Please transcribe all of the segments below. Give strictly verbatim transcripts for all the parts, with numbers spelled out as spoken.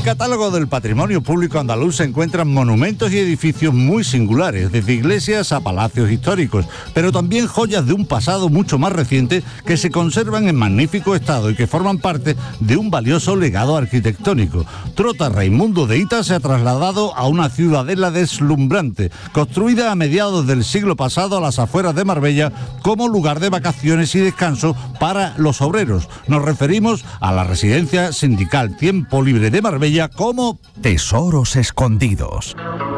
catálogo del patrimonio público andaluz se encuentran monumentos y edificios muy singulares, desde iglesias a palacios históricos, pero también joyas de un pasado mucho más reciente que se conservan en magnífico estado y que forman parte de un valioso legado arquitectónico. Trota Raimundo de Hita se ha trasladado a una ciudadela deslumbrante, construida a mediados del siglo pasado a las afueras de Marbella como lugar de vacaciones y descanso para los obreros. Nos referimos a la residencia sindical Tiempo Libre de Marbella como Tesoros Escondidos.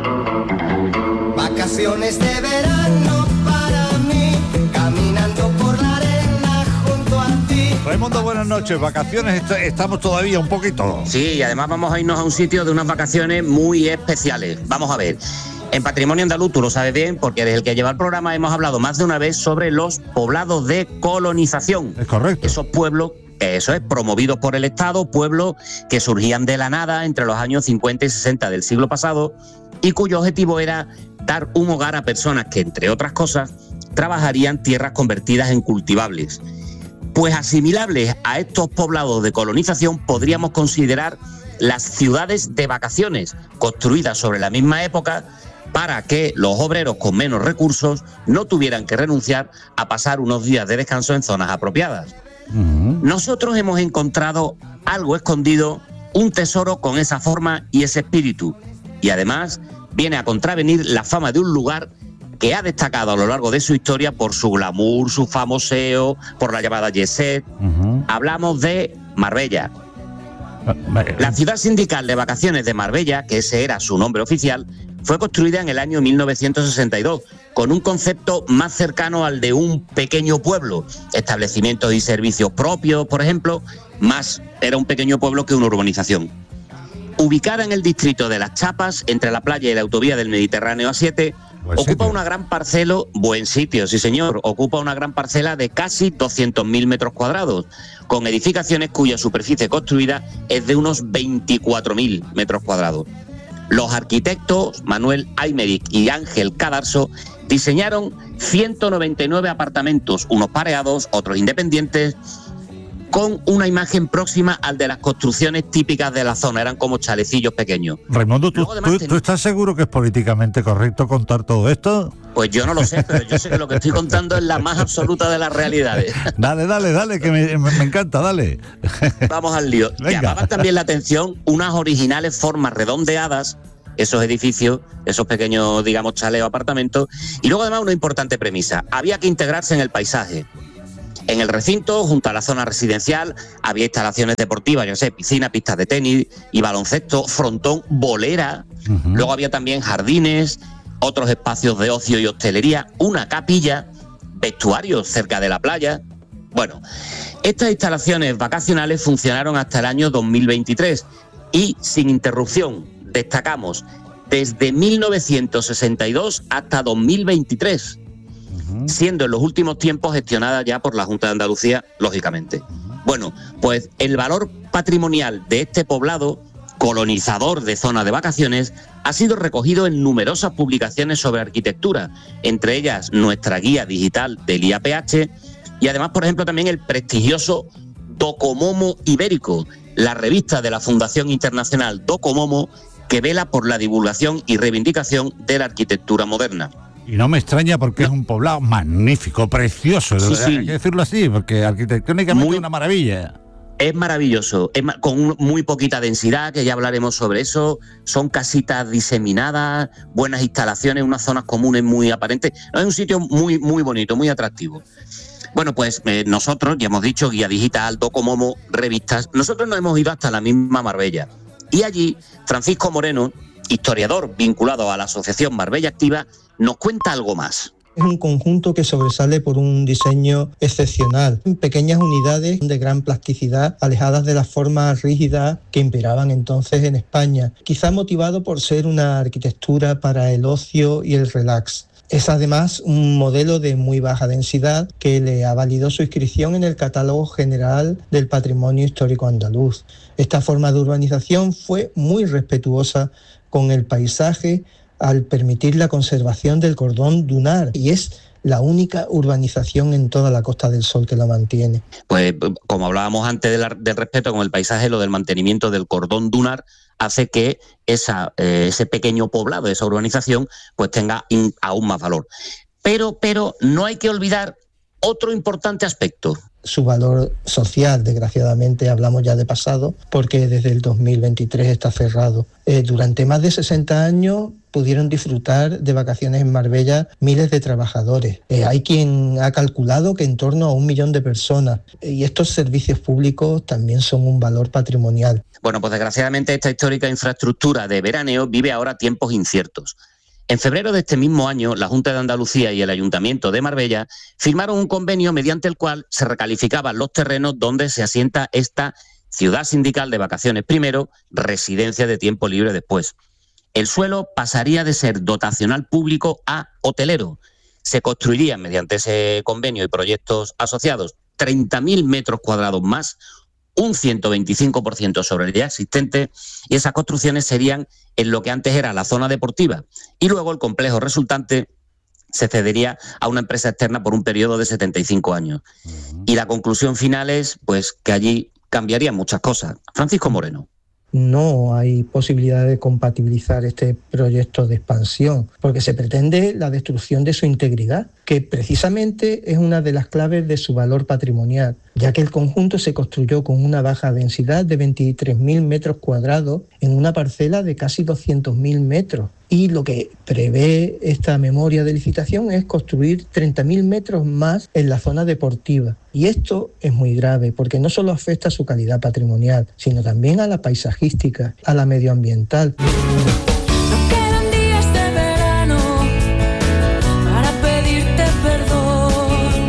Vacaciones de verano para mí, caminando por la arena junto a ti. Raimundo, buenas noches. Vacaciones est- estamos todavía un poquito. Sí, y además vamos a irnos a un sitio de unas vacaciones muy especiales. Vamos a ver. En Patrimonio Andaluz, tú lo sabes bien, porque desde el que lleva el programa hemos hablado más de una vez sobre los poblados de colonización. Es correcto. Esos pueblos, eso es, promovidos por el Estado, pueblos que surgían de la nada entre los años cincuenta y sesenta del siglo pasado y cuyo objetivo era dar un hogar a personas que, entre otras cosas, trabajarían tierras convertidas en cultivables. Pues asimilables a estos poblados de colonización podríamos considerar las ciudades de vacaciones, construidas sobre la misma época, para que los obreros con menos recursos no tuvieran que renunciar a pasar unos días de descanso en zonas apropiadas. Uh-huh. Nosotros hemos encontrado algo escondido, un tesoro con esa forma y ese espíritu, y además viene a contravenir la fama de un lugar que ha destacado a lo largo de su historia por su glamour, su famoseo, por la llamada jet set. Uh-huh. Hablamos de Marbella. La ciudad sindical de vacaciones de Marbella, que ese era su nombre oficial, fue construida en el año mil novecientos sesenta y dos, con un concepto más cercano al de un pequeño pueblo, establecimientos y servicios propios, por ejemplo, más era un pequeño pueblo que una urbanización. Ubicada en el distrito de Las Chapas, entre la playa y la autovía del Mediterráneo A siete, buen ocupa sitio. una gran parcela, buen sitio, sí señor, ocupa una gran parcela de casi doscientos mil metros cuadrados, con edificaciones cuya superficie construida es de unos veinticuatro mil metros cuadrados. Los arquitectos Manuel Aymerich y Ángel Cadarso diseñaron ciento noventa y nueve apartamentos, unos pareados, otros independientes, con una imagen próxima al de las construcciones típicas de la zona, eran como chalecillos pequeños. Raimundo, ¿tú, tú, ¿tú estás seguro que es políticamente correcto contar todo esto? Pues yo no lo sé, pero yo sé que lo que estoy contando es la más absoluta de las realidades. Dale, dale, dale, que me, me encanta, dale. Vamos al lío. Venga. Llamaban también la atención unas originales formas redondeadas, esos edificios, esos pequeños, digamos, chales o apartamentos, y luego además una importante premisa, había que integrarse en el paisaje. En el recinto, junto a la zona residencial, había instalaciones deportivas, yo sé, piscina, pistas de tenis y baloncesto, frontón, bolera. Uh-huh. Luego había también jardines, otros espacios de ocio y hostelería, una capilla, vestuarios cerca de la playa. Bueno, estas instalaciones vacacionales funcionaron hasta el año dos mil veintitrés y sin interrupción, destacamos, desde mil novecientos sesenta y dos hasta dos mil veintitrés. Siendo en los últimos tiempos gestionada ya por la Junta de Andalucía, lógicamente. Bueno, pues el valor patrimonial de este poblado, colonizador de zona de vacaciones, ha sido recogido en numerosas publicaciones sobre arquitectura, entre ellas nuestra guía digital del I A P H y además, por ejemplo, también el prestigioso Docomomo Ibérico, la revista de la Fundación Internacional Docomomo, que vela por la divulgación y reivindicación de la arquitectura moderna. Y no me extraña porque no. es un poblado magnífico, precioso, sí, sí. hay que decirlo así, porque arquitectónicamente es una maravilla. Es maravilloso, es ma- con muy poquita densidad, que ya hablaremos sobre eso, son casitas diseminadas, buenas instalaciones, unas zonas comunes muy aparentes, es un sitio muy, muy bonito, muy atractivo. Bueno, pues eh, nosotros, ya hemos dicho, guía digital, Docomomo, revistas, nosotros nos hemos ido hasta la misma Marbella, y allí Francisco Moreno, historiador vinculado a la Asociación Marbella Activa, nos cuenta algo más. Es un conjunto que sobresale por un diseño excepcional, en pequeñas unidades de gran plasticidad, alejadas de las formas rígidas que imperaban entonces en España, quizá motivado por ser una arquitectura para el ocio y el relax. Es además un modelo de muy baja densidad que le ha valido su inscripción en el Catálogo General del Patrimonio Histórico Andaluz. Esta forma de urbanización fue muy respetuosa con el paisaje al permitir la conservación del cordón dunar, y es la única urbanización en toda la Costa del Sol que la mantiene. Pues como hablábamos antes de la, del respeto con el paisaje, lo del mantenimiento del cordón dunar hace que esa, eh, ese pequeño poblado, esa urbanización, pues tenga in, aún más valor. Pero, pero no hay que olvidar otro importante aspecto. Su valor social, desgraciadamente, hablamos ya de pasado, porque desde el dos mil veintitrés está cerrado. Eh, durante más de sesenta años pudieron disfrutar de vacaciones en Marbella miles de trabajadores. Eh, hay quien ha calculado que en torno a un millón de personas. Eh, y estos servicios públicos también son un valor patrimonial. Bueno, pues desgraciadamente esta histórica infraestructura de veraneo vive ahora tiempos inciertos. En febrero de este mismo año, la Junta de Andalucía y el Ayuntamiento de Marbella firmaron un convenio mediante el cual se recalificaban los terrenos donde se asienta esta ciudad sindical de vacaciones primero, residencia de tiempo libre después. El suelo pasaría de ser dotacional público a hotelero. Se construirían mediante ese convenio y proyectos asociados treinta mil metros cuadrados más, un ciento veinticinco por ciento sobre el ya existente, y esas construcciones serían en lo que antes era la zona deportiva, y luego el complejo resultante se cedería a una empresa externa por un periodo de setenta y cinco años. Uh-huh. Y la conclusión final es pues que allí cambiarían muchas cosas. Francisco Moreno. No hay posibilidad de compatibilizar este proyecto de expansión, porque se pretende la destrucción de su integridad, que precisamente es una de las claves de su valor patrimonial, ya que el conjunto se construyó con una baja densidad de veintitrés mil metros cuadrados en una parcela de casi doscientos mil metros. Y lo que prevé esta memoria de licitación es construir treinta mil metros más en la zona deportiva. Y esto es muy grave porque no solo afecta a su calidad patrimonial, sino también a la paisajística, a la medioambiental. No quedan días de verano para pedirte perdón,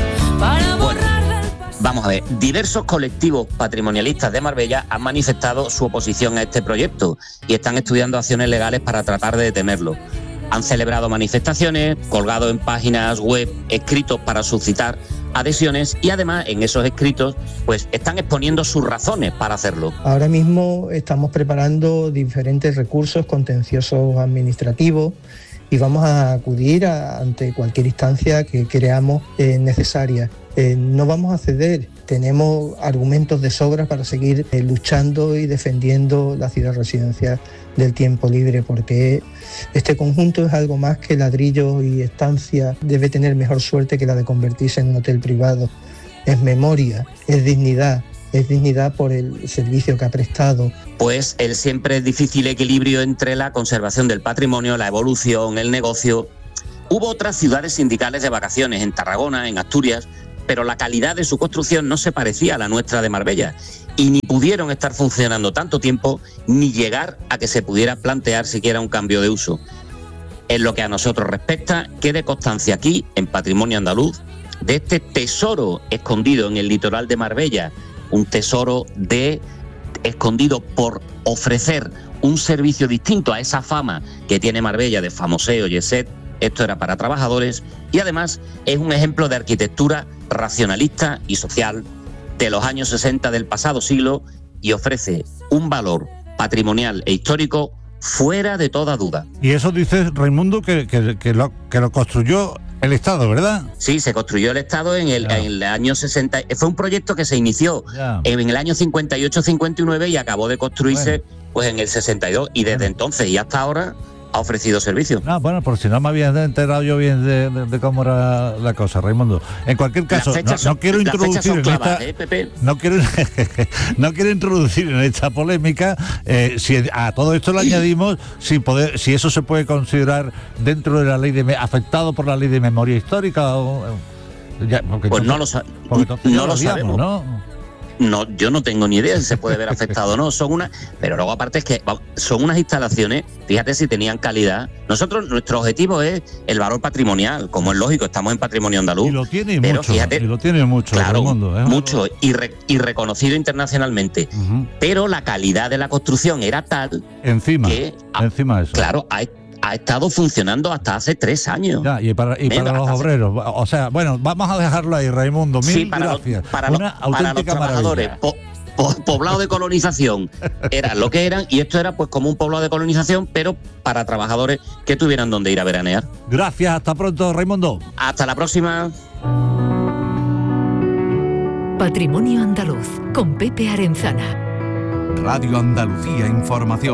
para borrar del pasado. Vamos a ver, diversos colectivos patrimonialistas de Marbella han manifestado su oposición a este proyecto y están estudiando acciones legales para tratar de detenerlo. Han celebrado manifestaciones, colgado en páginas web escritos para suscitar adhesiones y además en esos escritos pues están exponiendo sus razones para hacerlo. Ahora mismo estamos preparando diferentes recursos contenciosos administrativos y vamos a acudir a, ante cualquier instancia que creamos eh, necesaria. Eh, no vamos a ceder, tenemos argumentos de sobra para seguir eh, luchando y defendiendo la ciudad residencial del tiempo libre, porque este conjunto es algo más que ladrillos y estancia, debe tener mejor suerte que la de convertirse en un hotel privado. Es memoria, es dignidad, es dignidad por el servicio que ha prestado. Pues el siempre difícil equilibrio entre la conservación del patrimonio, la evolución, el negocio. Hubo otras ciudades sindicales de vacaciones en Tarragona, en Asturias, pero la calidad de su construcción no se parecía a la nuestra de Marbella y ni pudieron estar funcionando tanto tiempo ni llegar a que se pudiera plantear siquiera un cambio de uso. En lo que a nosotros respecta, quede constancia aquí, en Patrimonio Andaluz, de este tesoro escondido en el litoral de Marbella, un tesoro de escondido por ofrecer un servicio distinto a esa fama que tiene Marbella de famoseo, jet set. Esto era para trabajadores y además es un ejemplo de arquitectura racionalista y social de los años sesenta del pasado siglo y ofrece un valor patrimonial e histórico fuera de toda duda. Y eso dice Raimundo que, que, que, lo, que lo construyó el Estado, ¿verdad? Sí, se construyó el Estado en el, en el año sesenta. Fue un proyecto que se inició ya en el año cincuenta y ocho cincuenta y nueve y acabó de construirse bueno. pues en el sesenta y dos y desde bueno. entonces y hasta ahora ha ofrecido servicio. Ah, bueno, por si no me había enterado yo bien de, de, de cómo era la cosa, Raimundo. En cualquier caso, no, son, no quiero introducir en clavas, esta, ¿eh, Pepe? no quiero, no quiero introducir en esta polémica eh, si a todo esto le añadimos si poder, si eso se puede considerar dentro de la ley de afectado por la ley de memoria histórica o, ya, porque pues entonces, no lo, sa- lo no lo digamos, sabemos. ¿no? No, yo no tengo ni idea si se puede ver afectado o no. Son unas, pero luego aparte es que son unas instalaciones, fíjate si tenían calidad. Nosotros, nuestro objetivo es el valor patrimonial, como es lógico, estamos en Patrimonio Andaluz. Y lo tiene pero mucho, fíjate, y lo tiene mucho, claro, mundo, ¿eh? mucho y, re, y reconocido internacionalmente. Uh-huh. Pero la calidad de la construcción era tal encima, que, encima de eso. Claro, hay ha estado funcionando hasta hace tres años. Ya, y para, y para los obreros. Hace... O sea, bueno, vamos a dejarlo ahí, Raimundo. Mil sí, para gracias. Los, para, Una lo, para los trabajadores, po, po- poblado de colonización eran lo que eran, y esto era pues como un poblado de colonización, pero para trabajadores que tuvieran donde ir a veranear. Gracias, hasta pronto, Raimundo. Hasta la próxima. Patrimonio Andaluz con Pepe Arenzana. Radio Andalucía Información.